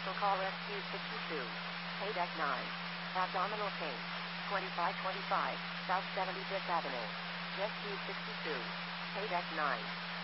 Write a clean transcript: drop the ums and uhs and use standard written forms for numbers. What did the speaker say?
Special call SQ62. Paydeck 9. Abdominal pain. 2525 South 75th Avenue. SQ62. Paydeck 9.